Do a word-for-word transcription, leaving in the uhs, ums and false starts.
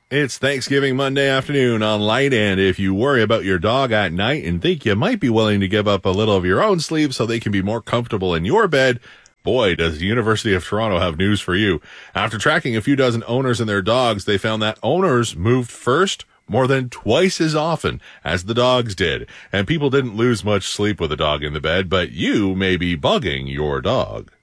It's Thanksgiving Monday afternoon on Light, and if you worry about your dog at night and think you might be willing to give up a little of your own sleep so they can be more comfortable in your bed, boy, does the University of Toronto have news for you. After tracking a few dozen owners and their dogs, they found that owners moved first more than twice as often as the dogs did, and people didn't lose much sleep with a dog in the bed, but you may be bugging your dog.